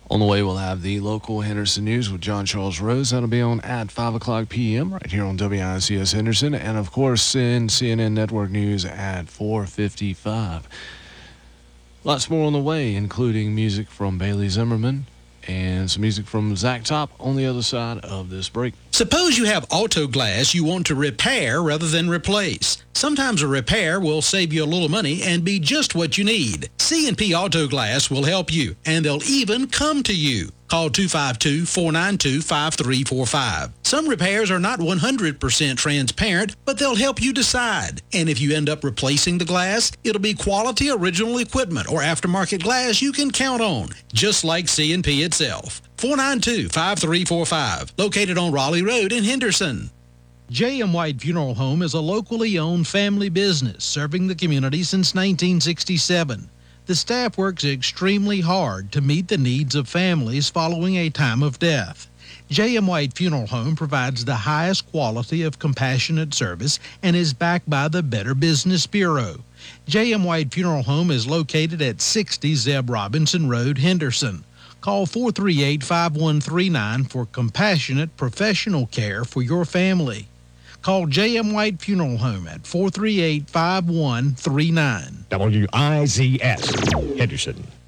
On the way, we'll have the local Henderson News with John Charles Rose. That'll be on at 5 o'clock p.m. right here on WICS Henderson. And, of course, in CNN Network News at 4:55. Lots more on the way, including music from Bailey Zimmerman and some music from Zach Top on the other side of this break. Suppose you have auto glass you want to repair rather than replace. Sometimes a repair will save you a little money and be just what you need. C&P Auto Glass will help you, and they'll even come to you. Call 252-492-5345. Some repairs are not 100% transparent, but they'll help you decide. And if you end up replacing the glass, it'll be quality original equipment or aftermarket glass you can count on, just like C&P itself. 492-5345, located on Raleigh Road in Henderson. J.M. White Funeral Home is a locally owned family business serving the community since 1967. The staff works extremely hard to meet the needs of families following a time of death. J.M. White Funeral Home provides the highest quality of compassionate service and is backed by the Better Business Bureau. J.M. White Funeral Home is located at 60 Zeb Robinson Road, Henderson. Call 438-5139 for compassionate professional care for your family. Call J.M. White Funeral Home at 438-5139. WIZS, Henderson.